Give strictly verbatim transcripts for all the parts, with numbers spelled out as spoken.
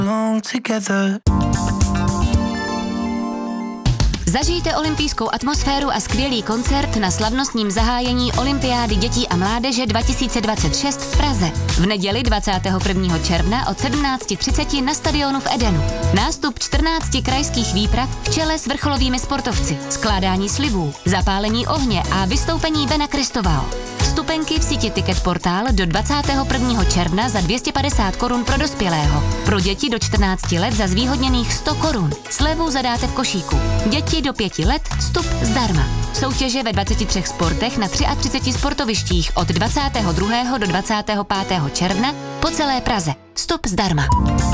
Zažijte olympijskou atmosféru a skvělý koncert na slavnostním zahájení Olympiády dětí a mládeže dva tisíce dvacet šest v Praze. V neděli dvacátého prvního června od sedmnáct třicet na stadionu v Edenu. Nástup čtrnácti krajských výprav v čele s vrcholovými sportovci, skládání slibů, zapálení ohně a vystoupení Bena Kristovao. Vstupenky v síti Ticket Portál do dvacátého prvního června za dvě stě padesát korun pro dospělého. Pro děti do čtrnácti let za zvýhodněných sto korun. Slevu zadáte v košíku. Děti do pěti let vstup zdarma. Soutěže ve dvaceti třech sportech na třiceti třech sportovištích od dvacátého druhého do dvacátého pátého června po celé Praze. Vstup zdarma.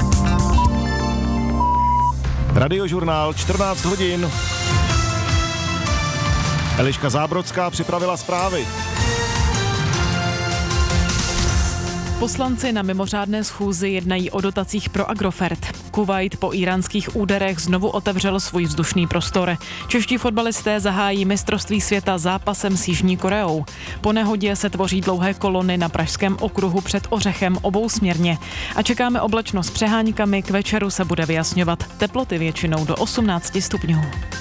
Radiožurnál čtrnáct hodin. Eliška Zábrodská připravila zprávy. Poslanci na mimořádné schůzi jednají o dotacích pro Agrofert. Kuvajt po íránských úderech znovu otevřel svůj vzdušný prostor. Čeští fotbalisté zahájí mistrovství světa zápasem s Jižní Koreou. Po nehodě se tvoří dlouhé kolony na Pražském okruhu před Ořechem obousměrně. A čekáme oblačnost s přeháňkami, k večeru se bude vyjasňovat. Teploty většinou do osmnácti stupňů.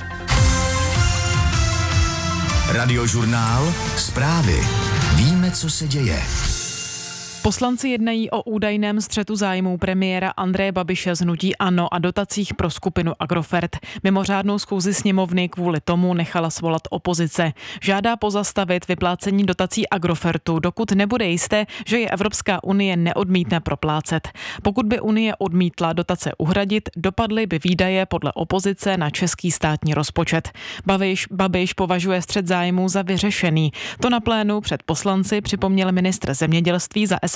Radiožurnál Zprávy. Víme, co se děje. Poslanci jednají o údajném střetu zájmů premiéra Andreje Babiše z hnutí ANO a dotacích pro skupinu Agrofert. Mimořádnou schůzi sněmovny kvůli tomu nechala svolat opozice. Žádá pozastavit vyplácení dotací Agrofertu, dokud nebude jisté, že je Evropská unie neodmítne proplácet. Pokud by unie odmítla dotace uhradit, dopadly by výdaje podle opozice na český státní rozpočet. Babiš, Babiš považuje střet zájmů za vyřešený. To na plénu před poslanci připomněl ministr zemědělství za S